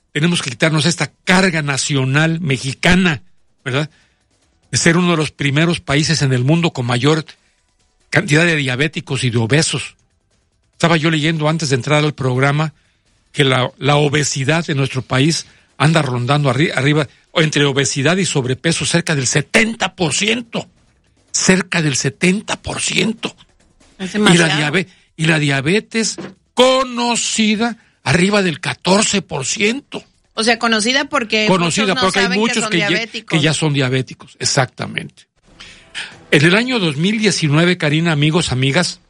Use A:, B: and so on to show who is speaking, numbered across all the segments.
A: tenemos que quitarnos esta carga nacional mexicana, ¿verdad? De ser uno de los primeros países en el mundo con mayor cantidad de diabéticos y de obesos. Estaba yo leyendo antes de entrar al programa que la obesidad en nuestro país anda rondando arriba, entre obesidad y sobrepeso, cerca del 70%. Cerca del 70%. Y la diabetes conocida arriba del 14%.
B: O sea, conocida porque
A: hay muchos que ya son diabéticos. Exactamente. En el año 2019, Karina, amigos, amigas,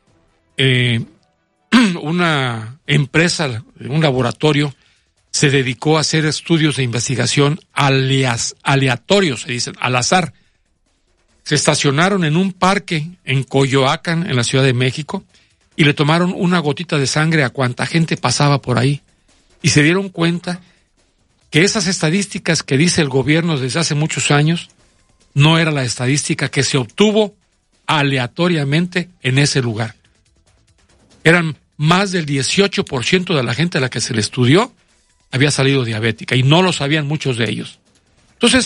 A: una empresa, un laboratorio, se dedicó a hacer estudios de investigación aleatorios, se dicen, al azar. Se estacionaron en un parque en Coyoacán, en la Ciudad de México, y le tomaron una gotita de sangre a cuanta gente pasaba por ahí. Y se dieron cuenta que esas estadísticas que dice el gobierno desde hace muchos años no era la estadística que se obtuvo aleatoriamente en ese lugar. Eran más del 18% de la gente a la que se le estudió había salido diabética, y no lo sabían muchos de ellos. Entonces,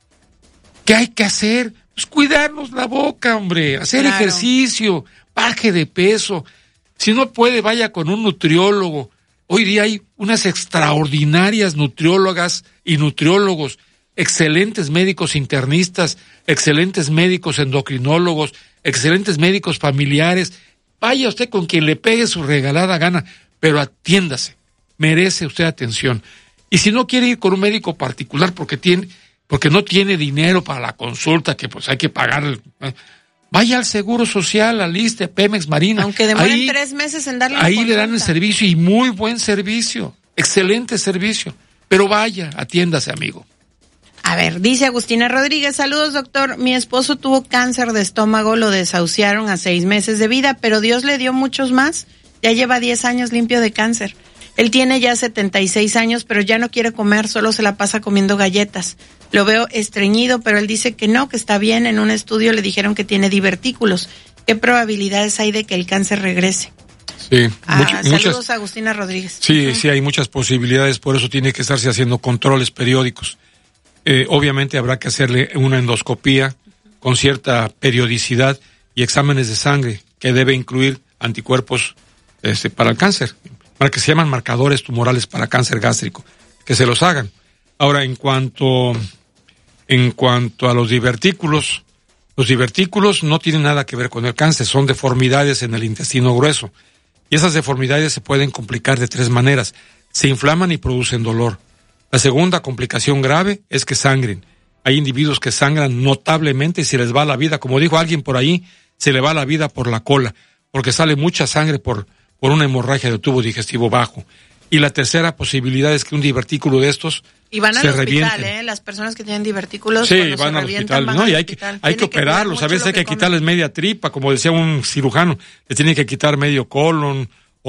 A: ¿qué hay que hacer? Pues cuidarnos la boca, hombre, hacer ejercicio, baje de peso. Si no puede, vaya con un nutriólogo. Hoy día hay unas extraordinarias nutriólogas y nutriólogos, excelentes médicos internistas, excelentes médicos endocrinólogos, excelentes médicos familiares. Vaya usted con quien le pegue su regalada gana, pero atiéndase, merece usted atención. Y si no quiere ir con un médico particular porque no tiene dinero para la consulta, que pues hay que pagar, vaya al Seguro Social, al ISSSTE, Pemex, Marina.
B: Aunque demoren 3 meses en darle la
A: ahí
B: consulta.
A: Le dan el servicio, y muy buen servicio, excelente servicio. Pero vaya, atiéndase, amigo.
B: A ver, dice Agustina Rodríguez: saludos, doctor. Mi esposo tuvo cáncer de estómago, lo desahuciaron a 6 meses de vida, pero Dios le dio muchos más. Ya lleva 10 años limpio de cáncer. Él tiene ya 76 años, pero ya no quiere comer, solo se la pasa comiendo galletas. Lo veo estreñido, pero él dice que no, que está bien. En un estudio le dijeron que tiene divertículos. ¿Qué probabilidades hay de que el cáncer regrese?
A: Sí,
B: saludos a Agustina Rodríguez.
A: Sí, sí, hay muchas posibilidades, por eso tiene que estarse haciendo controles periódicos. Obviamente habrá que hacerle una endoscopía con cierta periodicidad y exámenes de sangre que debe incluir anticuerpos para el cáncer, para que se llaman marcadores tumorales para cáncer gástrico, que se los hagan. Ahora, en cuanto a los divertículos no tienen nada que ver con el cáncer, son deformidades en el intestino grueso. Y esas deformidades se pueden complicar de 3 maneras. Se inflaman y producen dolor. La segunda complicación grave es que sangren. Hay individuos que sangran notablemente y se les va la vida. Como dijo alguien por ahí, se le va la vida por la cola, porque sale mucha sangre por una hemorragia del tubo digestivo bajo. Y la tercera posibilidad es que un divertículo de estos
B: y van
A: se
B: al
A: revienten.
B: Hospital, las personas que tienen divertículos,
A: sí, van al hospital. No, y hay que operarlos. A veces hay que quitarles media tripa, como decía un cirujano, le tiene que quitar medio colon,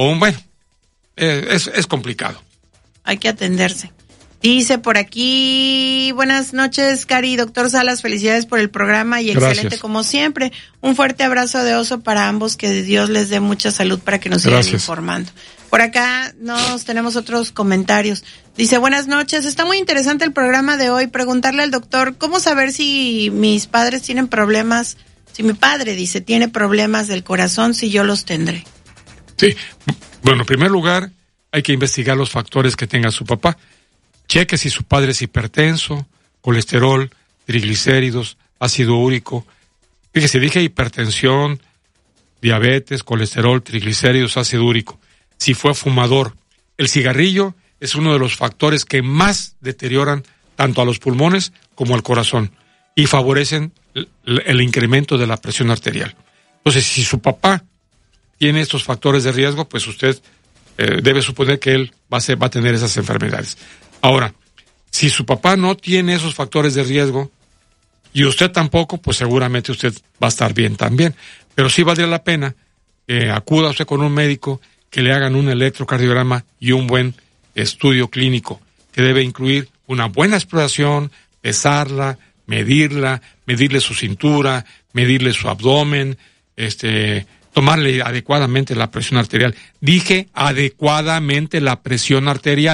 A: es complicado.
B: Hay que atenderse. Dice por aquí: buenas noches, Cari, doctor Salas, felicidades por el programa y excelente.
A: Gracias.
B: Como siempre. Un fuerte abrazo de oso para ambos, que Dios les dé mucha salud para que nos sigan informando. Por acá tenemos otros comentarios. Dice: buenas noches, está muy interesante el programa de hoy. Preguntarle al doctor, ¿cómo saber si mis padres tienen problemas? Si mi padre, dice, tiene problemas del corazón, si yo los tendré.
A: Sí, bueno, en primer lugar, hay que investigar los factores que tenga su papá. Cheque si su padre es hipertenso, colesterol, triglicéridos, ácido úrico. Fíjese, dije hipertensión, diabetes, colesterol, triglicéridos, ácido úrico. Si fue fumador, el cigarrillo es uno de los factores que más deterioran tanto a los pulmones como al corazón y favorecen el incremento de la presión arterial. Entonces, si su papá tiene estos factores de riesgo, pues usted debe suponer que él va a tener esas enfermedades. Ahora, si su papá no tiene esos factores de riesgo y usted tampoco, pues seguramente usted va a estar bien también. Pero sí valdría la pena que acuda usted con un médico, que le hagan un electrocardiograma y un buen estudio clínico, que debe incluir una buena exploración, pesarla, medirle su cintura, medirle su abdomen, tomarle adecuadamente la presión arterial. Dije adecuadamente la presión arterial.